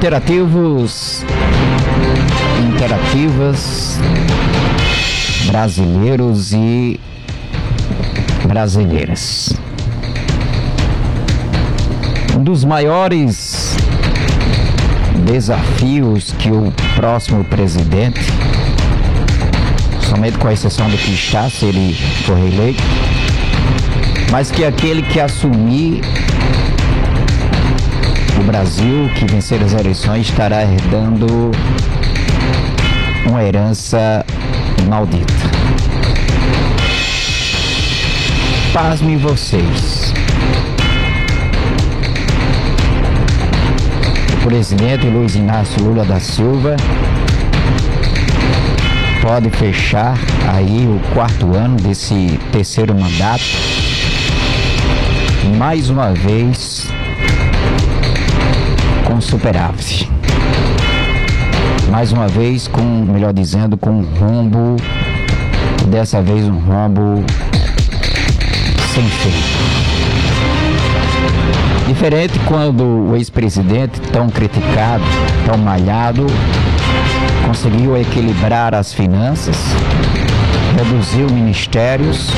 Interativas, brasileiros e brasileiras. Um dos maiores desafios que o próximo presidente, somente com a exceção do que está, se ele for reeleito, mas que aquele que assumir o Brasil, que vencer as eleições, estará herdando uma herança maldita. Pasmem vocês. O presidente Luiz Inácio Lula da Silva pode fechar aí o 4º ano desse 3º mandato, mais uma vez com superávit. Mais uma vez melhor dizendo, com um rombo, dessa vez um rombo sem feito. Diferente quando o ex-presidente, tão criticado, tão malhado, conseguiu equilibrar as finanças, reduziu ministérios,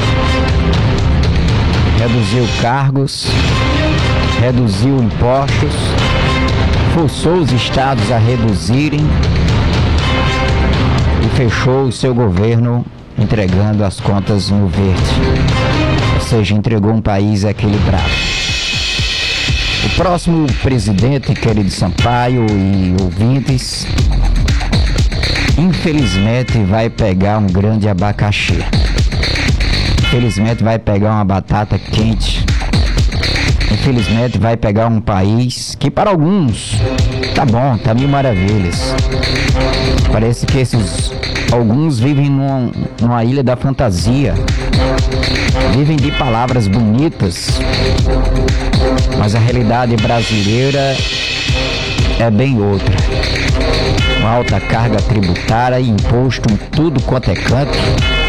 reduziu cargos, reduziu impostos, forçou os estados a reduzirem e fechou o seu governo entregando as contas no verde, ou seja, entregou um país equilibrado. O próximo presidente, querido Sampaio e ouvintes, infelizmente vai pegar um grande abacaxi. Infelizmente vai pegar uma batata quente. Infelizmente vai pegar um país que para alguns tá bom, tá mil maravilhas. Parece que esses alguns vivem numa ilha da fantasia. Vivem de palavras bonitas. Mas a realidade brasileira é bem outra. Uma alta carga tributária e imposto em tudo quanto é canto.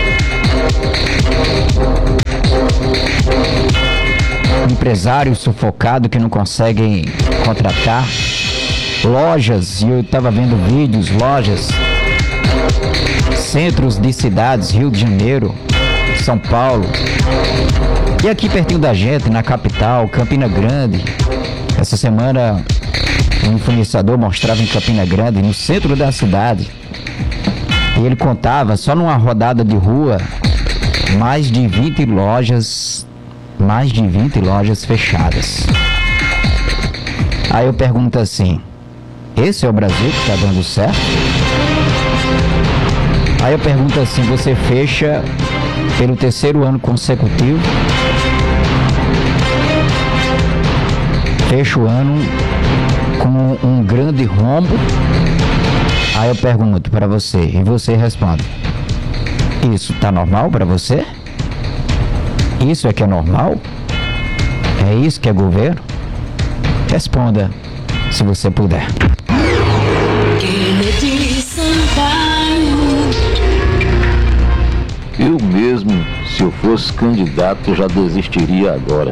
Empresários sufocados que não conseguem contratar. Lojas, e eu estava vendo vídeos, lojas, centros de cidades, Rio de Janeiro, São Paulo. E aqui pertinho da gente, na capital, Campina Grande. Essa semana um influenciador mostrava em Campina Grande, no centro da cidade. E ele contava, só numa rodada de rua, mais de 20 lojas fechadas. Aí eu pergunto assim, esse é o Brasil que está dando certo? Aí eu pergunto assim, você fecha pelo 3º ano consecutivo, fecha o ano com um grande rombo. Aí eu pergunto para você, e você responde, isso tá normal para você? Isso é que é normal? É isso que é governo? Responda, se você puder. Eu mesmo, se eu fosse candidato, já desistiria agora.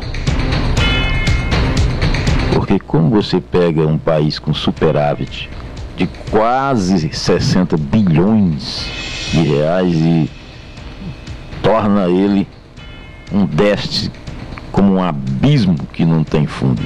Porque como você pega um país com superávit de quase 60 bilhões de reais e torna ele um déficit como um abismo que não tem fundo.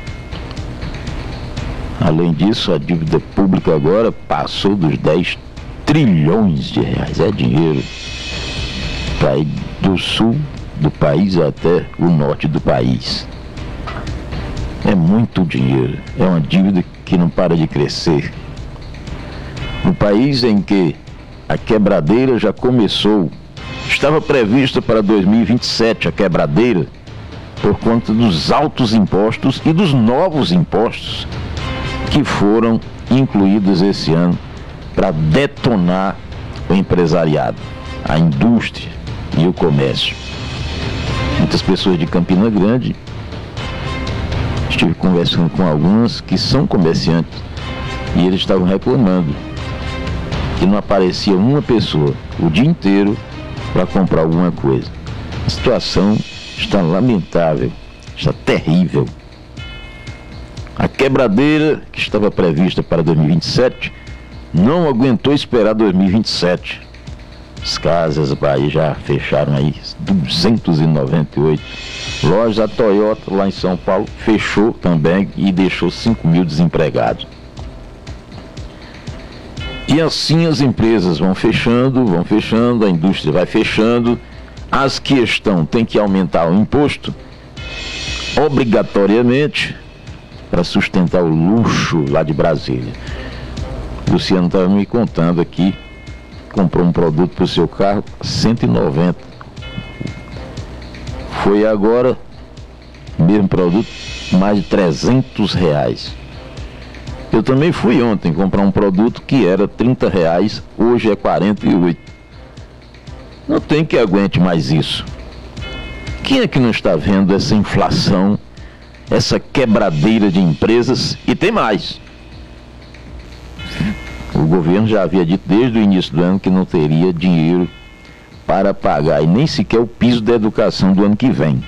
Além disso, a dívida pública agora passou dos 10 trilhões de reais. É dinheiro para ir do sul do país até o norte do país. É muito dinheiro. É uma dívida que não para de crescer. No país em que a quebradeira já começou, estava prevista para 2027 a quebradeira por conta dos altos impostos e dos novos impostos que foram incluídos esse ano para detonar o empresariado, a indústria e o comércio. Muitas pessoas de Campina Grande, estive conversando com algumas que são comerciantes e eles estavam reclamando que não aparecia uma pessoa o dia inteiro para comprar alguma coisa. A situação está lamentável, está terrível. A quebradeira que estava prevista para 2027 não aguentou esperar 2027. As Casas Bahia já fecharam aí 298 lojas. A Toyota lá em São Paulo fechou também e deixou 5 mil desempregados. E assim as empresas vão fechando, a indústria vai fechando. As que têm que aumentar o imposto obrigatoriamente para sustentar o luxo lá de Brasília. Luciano estava me contando aqui, comprou um produto para o seu carro, 190. Foi agora, mesmo produto, mais de R$300. Eu também fui ontem comprar um produto que era R$30, hoje é 48. Não tem que aguente mais isso. Quem é que não está vendo essa inflação, essa quebradeira de empresas? E tem mais. O governo já havia dito desde o início do ano que não teria dinheiro para pagar, e nem sequer o piso da educação do ano que vem.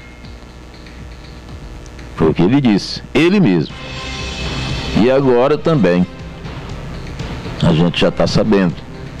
Foi o que ele disse, ele mesmo. E agora também, a gente já está sabendo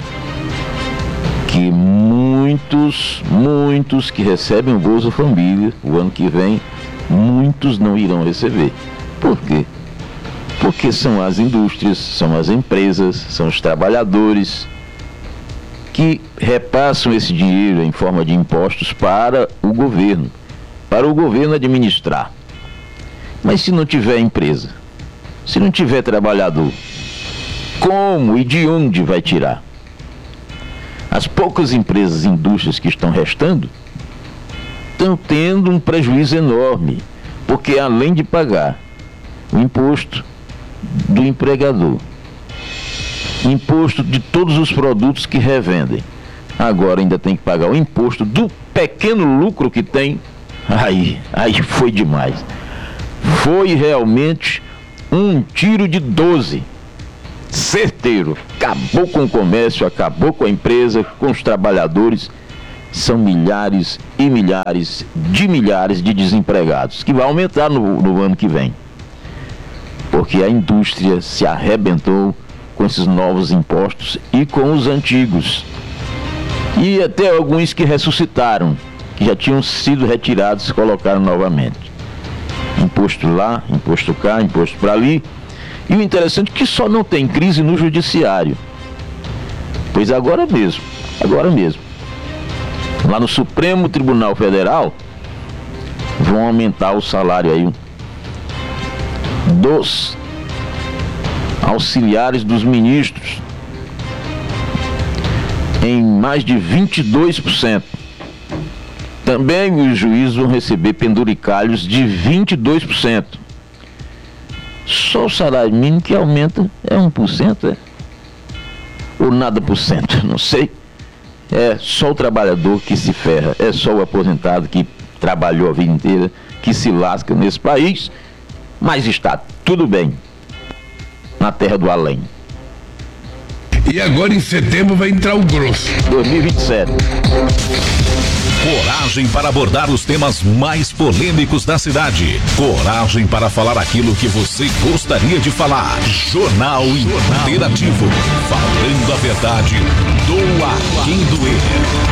que muitos que recebem o Bolsa Família, o ano que vem, muitos não irão receber. Por quê? Porque são as indústrias, são as empresas, são os trabalhadores que repassam esse dinheiro em forma de impostos para o governo administrar. Mas se não tiver empresa, se não tiver trabalhador, como e de onde vai tirar? As poucas empresas e indústrias que estão restando estão tendo um prejuízo enorme, porque além de pagar o imposto do empregador, imposto de todos os produtos que revendem, agora ainda tem que pagar o imposto do pequeno lucro que tem. Aí foi demais. Foi realmente um tiro de 12, certeiro. Acabou com o comércio, acabou com a empresa, com os trabalhadores. São milhares e milhares de desempregados, que vai aumentar no ano que vem, porque a indústria se arrebentou com esses novos impostos e com os antigos, e até alguns que ressuscitaram, que já tinham sido retirados e colocaram novamente. Imposto lá, imposto cá, imposto para ali. E o interessante é que só não tem crise no judiciário, pois agora mesmo, lá no Supremo Tribunal Federal, vão aumentar o salário aí dos auxiliares dos ministros em mais de 22%. Também os juízes vão receber penduricalhos de 22%. Só o salário mínimo que aumenta é 1%, ou nada por cento, não sei. É só o trabalhador que se ferra, é só o aposentado que trabalhou a vida inteira que se lasca nesse país, mas está tudo bem na terra do além. E agora em setembro vai entrar o grosso. 2027. Coragem para abordar os temas mais polêmicos da cidade. Coragem para falar aquilo que você gostaria de falar. Jornal Interativo. Falando a verdade, doa quem doer.